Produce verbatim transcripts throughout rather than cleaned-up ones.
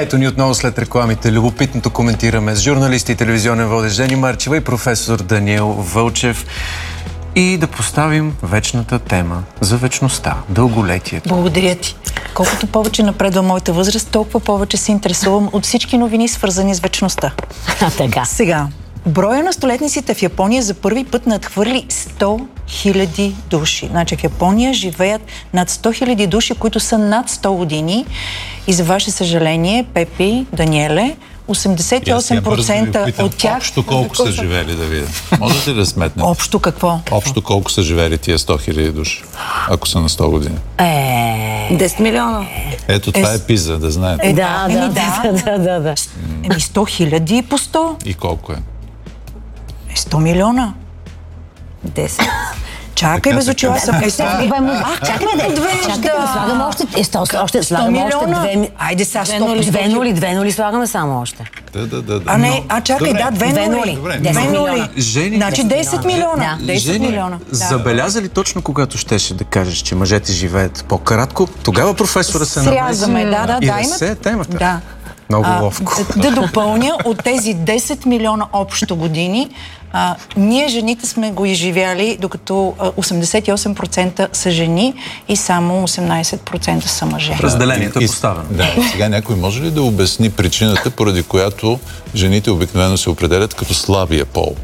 Ето ни отново след рекламите. Любопитното коментираме с журналист и телевизионен водещ Жени Марчева и професор Даниел Вълчев. И да поставим вечната тема за вечността, дълголетието. Благодаря ти. Колкото повече напредва моята възраст, толкова повече се интересувам от всички новини, свързани с вечността. А, така. Сега, броя на столетниците в Япония за първи път надхвърли сто хиляди души. Значи в Япония живеят над сто хиляди души, които са над сто години. И за ваше съжаление, Пепи, Даниеле, осемдесет и осем процента от тях... Общо колко са живели, да видя? Можете ли да сметнете? Общо какво? Общо колко са живели тия сто хиляди души, ако са на сто години? Е... десет милиона. Ето, това е пиза, да знаете. Е, да, да, да, да, да, да. Еми сто хиляди по сто. И колко е? сто милиона. десет. Чакай, без очила съм. А, чакай да чакай да слагаме още... Още слагаме още две... Айде сега Две нули, две нули, две нули слагаме само още. Да, да, да. А не, а чакай, да, две нули. Две нули. Жени, Значи десет милиона. десет милиона. Забеляза ли точно когато щеше да кажеш, че мъжете живеят по-кратко? Тогава професора се намеси. Срязваме, да, да, и да. разсея темата. Да. Много ловко. Да допълня, от тези десет милиона общо години, а, ние жените сме го изживяли, докато осемдесет и осем процента са жени и само осемнадесет процента са мъже. Разделението е поставено. Да, сега някой може ли да обясни причината, поради която жените обикновено се определят като слабия пол?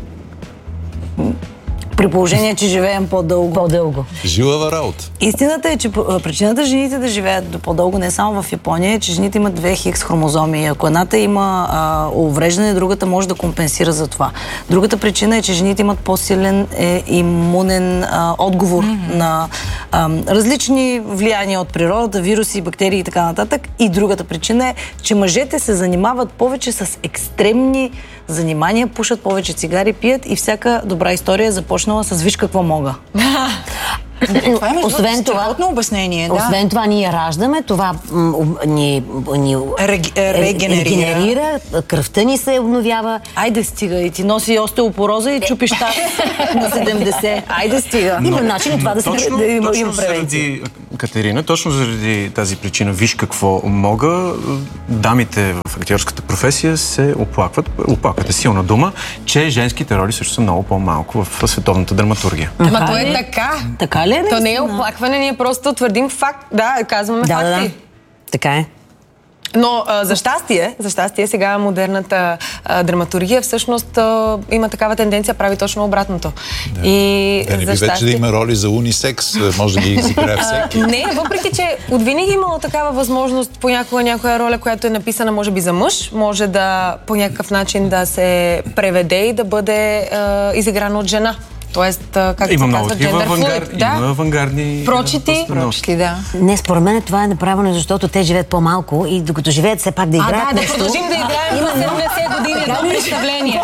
При положение, че живеем по-дълго. По-дълго. Жилава работа. Истината е, че причината жените да живеят до по-дълго не само в Япония е, че жените имат две хикс хромозоми. Ако едната има а, увреждане, другата може да компенсира за това. Другата причина е, че жените имат по-силен е, имунен а, отговор mm-hmm. на а, различни влияния от природата, вируси, бактерии и така нататък. И другата причина е, че мъжете се занимават повече с екстремни занимания, пушат повече цигари, пият и всяка добра история е започнала с виж какво мога. Това е освен това, обяснение, да. Освен това, ние раждаме, това м, ни, ни Рег, регенерира. регенерира, кръвта ни се обновява. Айде стига, и ти носи остеопороза и чупиш таз на седемдесет. Айде стига. Има начин това да се Точно, да има, точно има превенция. заради, Катерина, точно заради тази причина, виж какво мога, дамите в актьорската професия се оплакват, оплакват е силна дума, че женските роли също са много по-малко в световната драматургия. Ама то е така. Така ли е? То не е оплакване, ние просто твърдим факт. Да, казваме Да, да, факти. да. Така е. Но а, за щастие, за щастие сега модерната а, драматургия всъщност а, има такава тенденция, прави точно обратното. Да. И Да не би вече да има роли за унисекс, може да ги изиграе всеки. Не, въпреки че от винаги имало такава възможност понякога някоя роля, която е написана може би за мъж, може да по някакъв начин да се преведе и да бъде а, изиграна от жена. Тоест, както Има се много казва, такива джендър авангар, флуид. Да. има авангардни Прочити. Прочити, да. Не, според мен това е направено, защото те живеят по-малко и докато живеят все пак да играят А, да, нещо. да продължим да играем на седемдесет години едно представление.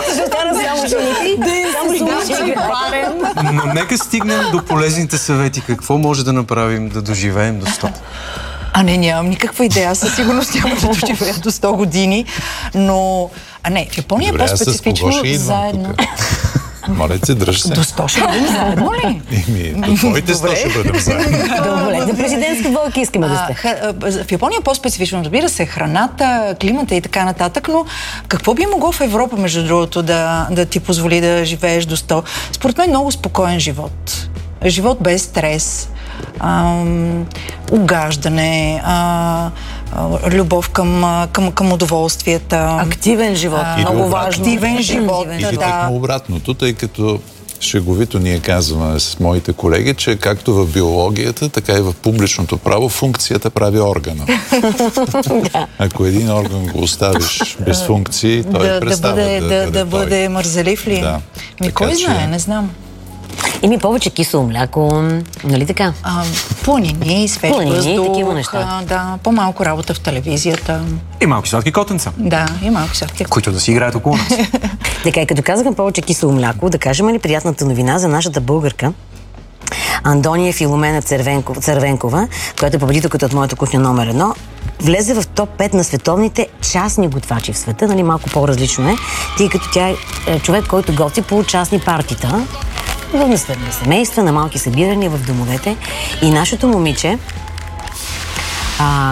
Но нека стигнем до полезните съвети. Какво може да направим да доживеем до сто? А не, нямам никаква идея. Със сигурност няма да доживея до сто години, но... А не, в Япония е по-специфично заедно. Моля се, дръж се. До сто ще бъдем заедно ли? Еми, до твоите сто ще бъдем заедно. Добре, за президентски вълки искаме да сте. В Япония е по-специфично, разбира се, храната, климата и така нататък, но какво би могло в Европа, между другото, да, да ти позволи да живееш до сто? Според мен много спокоен живот. Живот без стрес, ам, угаждане, а, а, любов към, към, към удоволствията. Активен живот, А, много важно. Активен живот, Или да. тъкмо обратното, тъй като шеговито ние казваме с моите колеги, че както в биологията, така и в публичното право функцията прави органа. Ако един орган го оставиш без функции, той да, престава да бъде, да, да, да, да бъде мързелив ли? Да. Ми Така кой че- знае, не знам. Ими повече кисело мляко, нали така? А, планини, свеж Планини, въздух, такива неща. а, да, по-малко работа в телевизията. И малки сладки котенца, Да, и малко сладки. които да си играят около нас. Така, и като казахме повече кисело мляко, да кажем ли приятната новина за нашата българка Андония Филомена Цървенкова, Цървенкова, която е победителката от моята кухня номер едно, влезе в топ пет на световните частни готвачи в света, нали, малко по-различно е, тъй като тя е човек, който готви по частни партита, на семейства, на малки събирания в домовете. И нашето момиче а,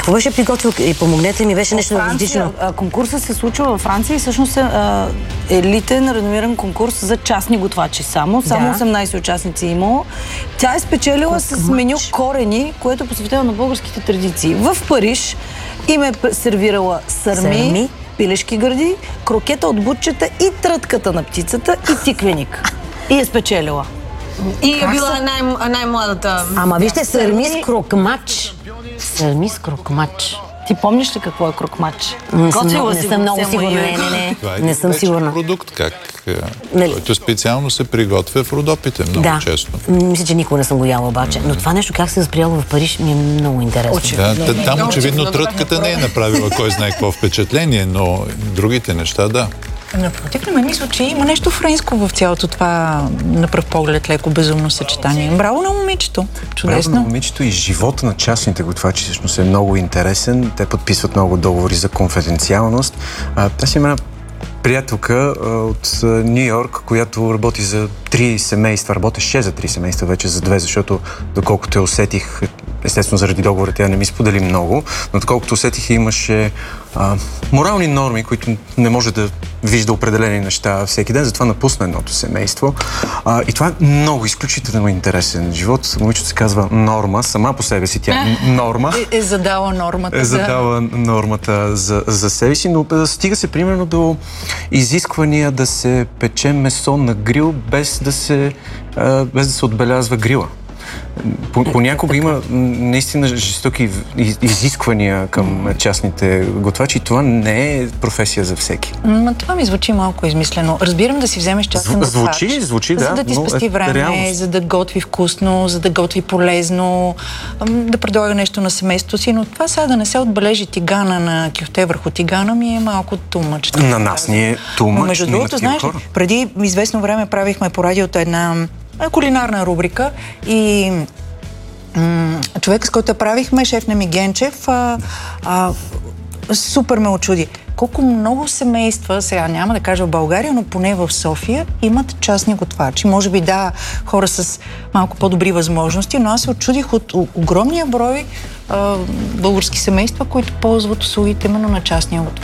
Какво беше приготвил? И помогнете ми, беше нещо различно. Конкурсът се случва във Франция и всъщност е елитен, реномиран конкурс за частни готвачи само. Само Да. осемнайсет участници имало. Тя е спечелила с меню корени, което е посветено на българските традиции. В Париж им е сервирала сърми, Сърми. пилешки гърди, крокета от бутчета и трътката на птицата и тиквеник. И е спечелила. И е била най- най-младата. Ама вижте, сърми с крокмач. Сърми с крокмач. Ти помниш ли какво е крокмач? Не съм, Готвила не си съм го, много все сигурна. моя. Не, не, не. Това е Не съм вечен сигурна. продукт, как, е, Нали? който специално се приготвя в Родопите много Да. често. М, Мисля, че никога не съм го яла обаче. Но това нещо как се е възприело в Париж ми е много интересно. Да, та- там очевидно трътката не е направила кой знае какво впечатление, но другите неща, да. Напротив, не ме мисля, че има нещо френско в цялото това на пръв поглед леко безумно съчетание. Браво на момичето. Браво на Чудесно. момичето и живота на частните готвачи всъщност е много интересен. Те подписват много договори за конфиденциалност. А, аз имам една приятелка а, от Ню Йорк, която работи за три семейства. Работеше за три семейства, вече за две, защото доколкото я усетих, естествено заради договора тя не ми сподели много, но доколкото усетих, имаше а, морални норми, които не може да вижда определени неща всеки ден, затова напусна едното семейство. А, и това е много изключително интересен живот. Момичето се казва Норма, сама по себе си тя е Норма. Е, е задала нормата. Е задала нормата за, за себе си, но а, стига се примерно до изисквания да се пече месо на грил, без да се, а, без да се отбелязва грила. Понякога има наистина жестоки из- изисквания към частните готвачи и това не е професия за всеки. Ма, това ми звучи малко измислено. Разбирам да си вземеш частен Зву- готвач. звучи, звучи, да, За да ти но спести е време, реалност. за да готви вкусно, за да готви полезно, ам, да предлага нещо на семейството си, но това сега да не се отбележи тигана на кюфте върху тигана ми е малко тумъч. На нас ни е too much, Между но има другото, такива знаеш ли, хора. преди известно време правихме по радиото една а, кулинарна рубрика и м- човек, с който я правихме, шеф на Мигенчев, а, а, супер ме очуди. Колко много семейства, сега няма да кажа в България, но поне в София, имат частни готвачи. Може би да, хора с малко по-добри възможности, но аз се очудих от о- огромния брой а, български семейства, които ползват услугите именно на частния готвач.